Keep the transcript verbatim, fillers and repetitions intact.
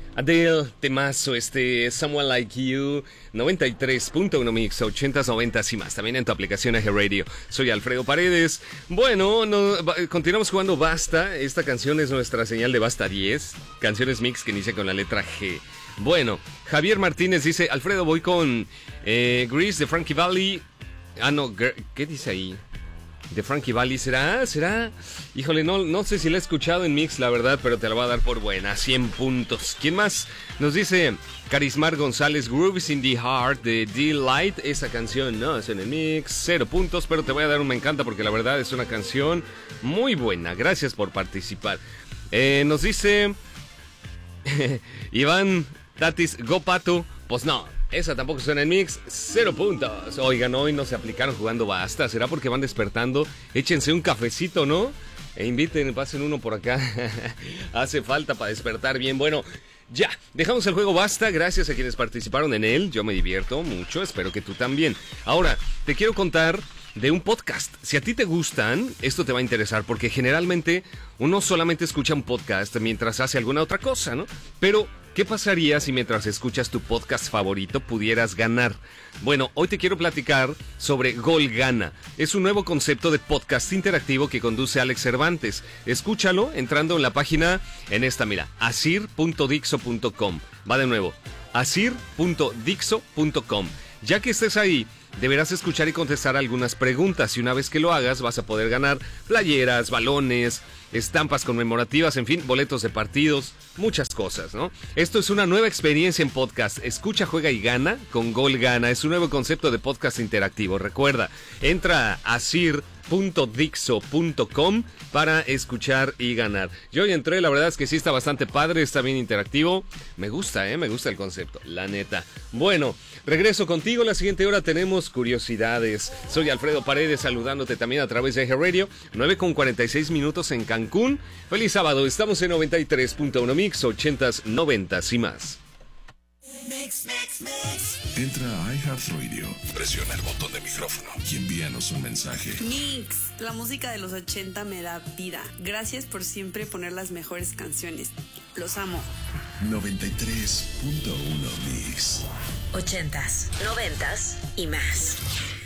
Adele, temazo, este Someone Like You, noventa y tres punto uno Mix, ochentas, noventas y más. También en tu aplicación Eje Radio. Soy Alfredo Paredes. Bueno, no, continuamos jugando Basta. Esta canción es nuestra señal de Basta diez. Canciones mix que inicia con la letra G. Bueno, Javier Martínez dice: Alfredo, voy con eh, Grease de Frankie Valli. Ah, no, ¿qué dice ahí? De Frankie Valli, ¿será? ¿Será? Híjole, no, no sé si la he escuchado en mix, la verdad, pero te la voy a dar por buena, cien puntos. ¿Quién más? Nos dice Carismar González, Grooves in the Heart de D-Light. Esa canción no es en el mix, cero puntos, pero te voy a dar un me encanta porque la verdad es una canción muy buena. Gracias por participar. Eh, nos dice Iván Tatis, Go Pato, pues no. Esa tampoco suena en mix, cero puntos. Oigan, hoy no se aplicaron jugando Basta. ¿Será porque van despertando? Échense un cafecito, ¿no? E inviten, pasen uno por acá. Hace falta para despertar bien. Bueno, ya, dejamos el juego Basta. Gracias a quienes participaron en él. Yo me divierto mucho, espero que tú también. Ahora, te quiero contar de un podcast. Si a ti te gustan, esto te va a interesar porque generalmente uno solamente escucha un podcast mientras hace alguna otra cosa, ¿no? Pero ¿qué pasaría si mientras escuchas tu podcast favorito pudieras ganar? Bueno, hoy te quiero platicar sobre Gol Gana. Es un nuevo concepto de podcast interactivo que conduce Alex Cervantes. Escúchalo entrando en la página, en esta, mira, asir punto dixo punto com. Va de nuevo, asir punto dixo punto com. Ya que estés ahí, deberás escuchar y contestar algunas preguntas y una vez que lo hagas vas a poder ganar playeras, balones, estampas conmemorativas, en fin, boletos de partidos, muchas cosas, ¿no? Esto es una nueva experiencia en podcast. Escucha, juega y gana con Gol Gana. Es un nuevo concepto de podcast interactivo. Recuerda, entra a asir punto dixo punto com para escuchar y ganar. Yo hoy entré, la verdad es que sí está bastante padre, está bien interactivo. Me gusta, ¿eh? Me gusta el concepto, la neta. Bueno, regreso contigo. La siguiente hora tenemos curiosidades. Soy Alfredo Paredes saludándote también a través de Eje Radio. nueve con cuarenta y seis minutos en Cancún. Feliz sábado, estamos en noventa y tres punto uno Mix, ochentas, noventas y más. Mix, mix, mix. Entra a iHeartRadio, presiona el botón de micrófono y envíanos un mensaje. Mix, la música de los ochenta me da vida. Gracias por siempre poner las mejores canciones. Los amo. noventa y tres punto uno Mix. Ochentas, noventas y más.